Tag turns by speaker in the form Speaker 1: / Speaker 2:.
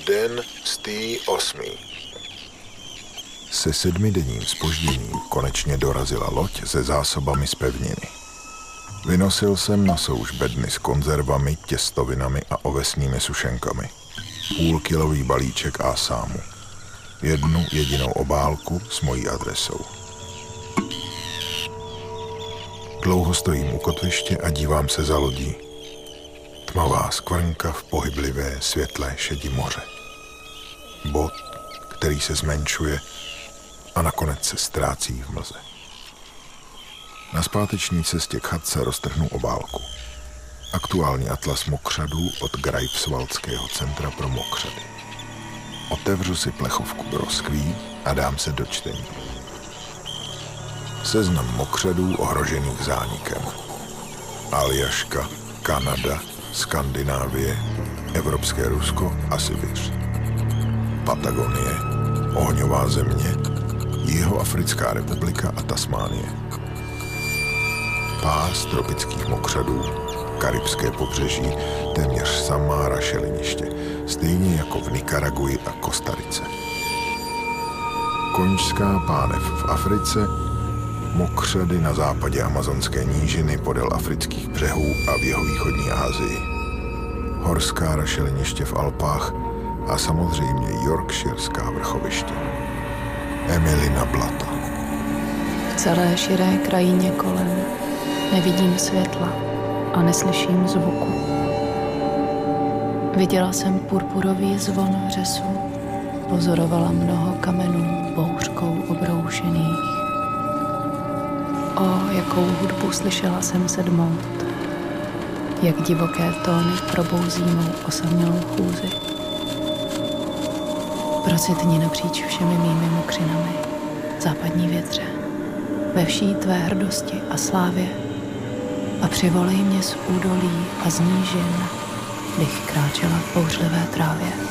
Speaker 1: Den stý 8. Se 7denním zpožděním konečně dorazila loď se zásobami z pevniny. Vynosil jsem na souš bedny s konzervami, těstovinami a ovesnými sušenkami. Půlkilový balíček ásámu. Jednu jedinou obálku s mojí adresou. Dlouho stojím u kotviště a dívám se za lodí. Tmavá skvrnka v pohyblivé světlé šedi moře. Bod, který se zmenšuje a nakonec se ztrácí v mlze. Na zpáteční cestě k chatce roztrhnu obálku. Aktuální atlas mokřadů od Greifswaldského centra pro mokřady. Otevřu si plechovku broskví a dám se do čtení. Seznam mokřadů ohrožených zánikem. Aljaška, Kanada, Skandinávie, Evropské Rusko a Sibiř. Patagonie, ohňová země, Jihoafrická republika a Tasmánie. Pás tropických mokřadů, Karibské pobřeží, téměř samá rašeliniště, stejně jako v Nikaraguji a Kostarice. Končská pánev v Africe, mokřady na západě amazonské nížiny podél afrických břehů a v jihovýchodní Asii. Horská rašeliniště v Alpách a samozřejmě yorkshirská vrchoviště. Emilina Blata.
Speaker 2: V celé širé krajině kolem nevidím světla a neslyším zvuku. Viděla jsem purpurový zvon řesu, pozorovala mnoho kamenů bouřkou obroušených. O, jakou hudbu slyšela jsem se dmout, jak divoké tóny probouzí mou osamělou chůzi. Procitni napříč všemi mými mokřinami, západní větře, ve vší tvé hrdosti a slávě a přivolej mě z údolí a z nížin, bych kráčela v bouřlivé trávě.